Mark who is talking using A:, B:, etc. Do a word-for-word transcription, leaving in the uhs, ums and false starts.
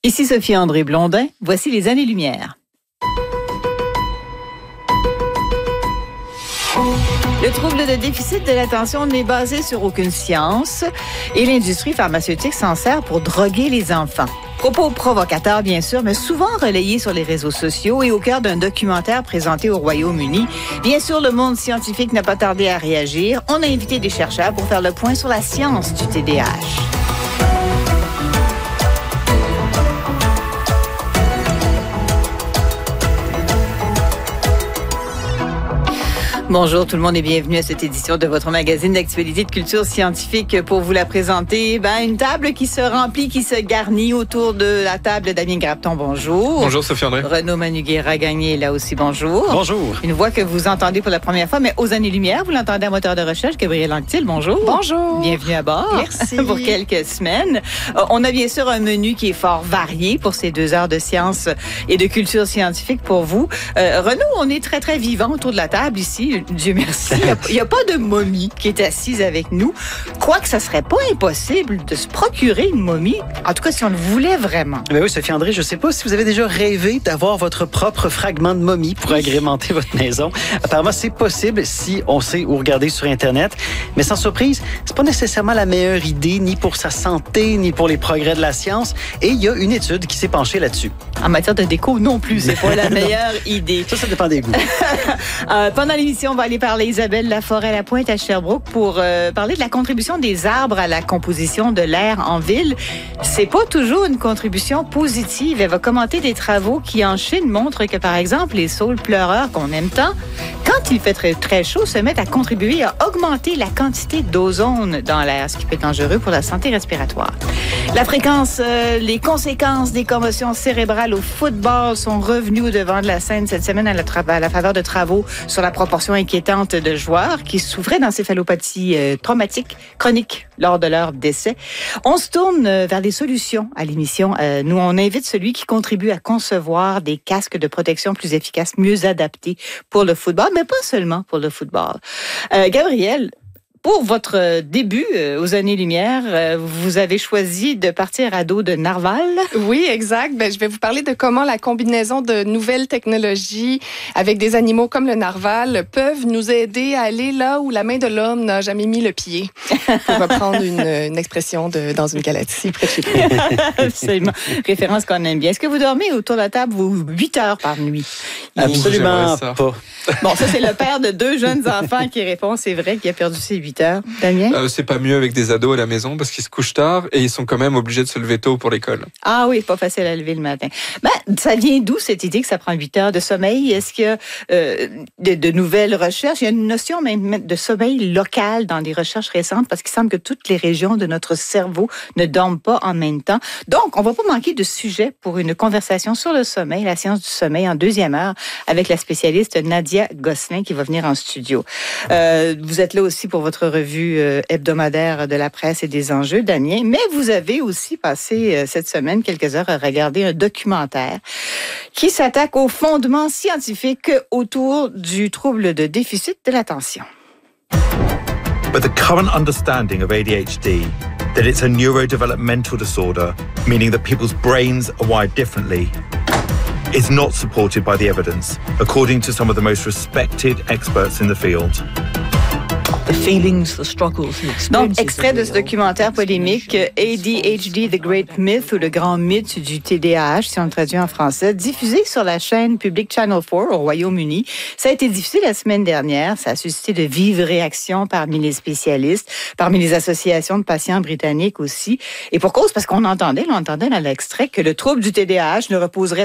A: Ici Sophie-André Blondin, voici les années-lumière. Le trouble de déficit de l'attention n'est basé sur aucune science et l'industrie pharmaceutique s'en sert pour droguer les enfants. Propos provocateurs, bien sûr, mais souvent relayés sur les réseaux sociaux et au cœur d'un documentaire présenté au Royaume-Uni. Bien sûr, le monde scientifique n'a pas tardé à réagir. On a invité des chercheurs pour faire le point sur la science du T D A H. Bonjour tout le monde et bienvenue à cette édition de votre magazine d'actualité de culture scientifique. Pour vous la présenter, ben, une table qui se remplit, qui se garnit autour de la table. Damien Grapton, bonjour.
B: Bonjour Sophie-André.
A: Renaud Manugera-Gagné, là aussi, bonjour.
C: Bonjour.
A: Une voix que vous entendez pour la première fois, mais aux années-lumière, vous l'entendez à moteur de recherche, Gabriel Anctil, bonjour.
D: Bonjour.
A: Bienvenue à bord.
D: Merci.
A: Pour quelques semaines. Euh, on a bien sûr un menu qui est fort varié pour ces deux heures de science et de culture scientifique pour vous. Euh, Renaud, on est très, très vivant autour de la table ici. Dieu merci. Il n'y a, a pas de momie qui est assise avec nous. Quoique ça serait pas impossible de se procurer une momie, en tout cas si on le voulait vraiment.
C: Mais oui, Sophie-André, je ne sais pas si vous avez déjà rêvé d'avoir votre propre fragment de momie pour agrémenter votre maison. Apparemment, c'est possible si on sait où regarder sur Internet. Mais sans surprise, c'est pas nécessairement la meilleure idée, ni pour sa santé, ni pour les progrès de la science. Et il y a une étude qui s'est penchée là-dessus.
A: En matière de déco, non plus, c'est pas la meilleure idée.
C: Ça, ça dépend des goûts.
A: euh, pendant l'émission, on va aller parler Isabelle Laforêt-Lapointe à Sherbrooke pour euh, parler de la contribution des arbres à la composition de l'air en ville. C'est pas toujours une contribution positive. Elle va commenter des travaux qui, en Chine, montrent que, par exemple, les saules pleureurs qu'on aime tant, quand il fait très, très chaud, se mettent à contribuer à augmenter la quantité d'ozone dans l'air, ce qui peut être dangereux pour la santé respiratoire. La fréquence, euh, les conséquences des commotions cérébrales au football sont revenues au devant de la scène cette semaine à la, tra- à la faveur de travaux sur la proportion inquiétante de joueurs qui souffraient d'encéphalopathie euh, traumatique chronique lors de leur décès. On se tourne euh, vers des solutions à l'émission. Euh, nous, on invite celui qui contribue à concevoir des casques de protection plus efficaces, mieux adaptés pour le football, mais pas seulement pour le football. Euh, Gabriel, pour votre début euh, aux années-lumière, euh, vous avez choisi de partir à dos de narval.
D: Oui, exact. Ben, je vais vous parler de comment la combinaison de nouvelles technologies avec des animaux comme le narval peuvent nous aider à aller là où la main de l'homme n'a jamais mis le pied. Pour reprendre une, une expression de, dans une galaxie près de chez vous.
A: Absolument. Référence qu'on aime bien. Est-ce que vous dormez autour de la table vous, huit heures par nuit?
C: Absolument
B: ça.
C: pas.
A: Bon, ça, c'est le père de deux jeunes enfants qui répond. C'est vrai qu'il a perdu ses huit heures. Damien?
B: Euh, c'est pas mieux avec des ados à la maison parce qu'ils se couchent tard et ils sont quand même obligés de se lever tôt pour l'école.
A: Ah oui, pas facile à lever le matin. Ben, ça vient d'où cette idée que ça prend huit heures de sommeil? Est-ce qu'il y a euh, de, de nouvelles recherches? Il y a une notion même de sommeil local dans les recherches récentes parce qu'il semble que toutes les régions de notre cerveau ne dorment pas en même temps. Donc, on va pas manquer de sujets pour une conversation sur le sommeil, la science du sommeil en deuxième heure avec la spécialiste Nadia Gosselin qui va venir en studio. Euh, vous êtes là aussi pour votre revue euh, hebdomadaire de la presse et des enjeux, Damien, mais vous avez aussi passé euh, cette semaine quelques heures à regarder un documentaire qui s'attaque aux fondements scientifiques autour du trouble de déficit de l'attention.
E: But the current understanding of A D H D, that it's a neurodevelopmental disorder, meaning that people's brains are wired differently, is not supported by the evidence, according to some of the most respected experts in the field.
F: The feelings, the struggles, the experiences.
A: Donc, extrait de ce documentaire polémique A D H D, The Great Myth ou le grand mythe du T D A H, si on le traduit en français, diffusé sur la chaîne publique Channel quatre au Royaume-Uni. Ça a été diffusé la semaine dernière. Ça a suscité de vives réactions parmi les spécialistes, parmi les associations de patients britanniques aussi. Et pour cause, parce qu'on entendait, on entendait dans l'extrait que le trouble du T D A H ne reposerait